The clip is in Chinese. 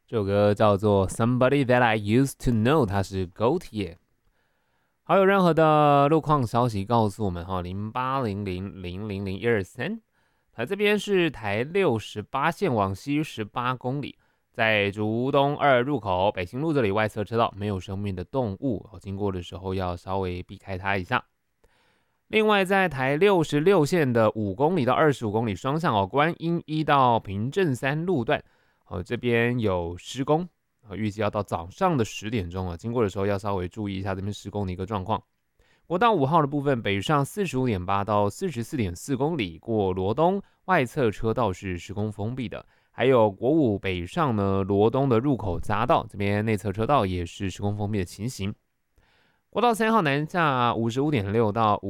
这首歌叫做 Somebody That I Used to Know，它是 Gotye。好，有任何的路况消息告诉我们哈，0800000123。台这边是台68线往西18公里，在竹东2入口北新路这里外侧车道没有生命的动物，经过的时候要稍微避开它一下。另外，在台66线的5公里到25公里双向观音1到平镇3路段，这边有施工，预计要到早上的10点钟经过的时候要稍微注意一下这边施工的一个状况。国道5号的部分，北上45.8到44.4公里过罗东外侧车道是施工封闭的，还有国五北上呢，罗东的入口匝道这边内侧车道也是施工封闭的情形。国道3号南下55.6到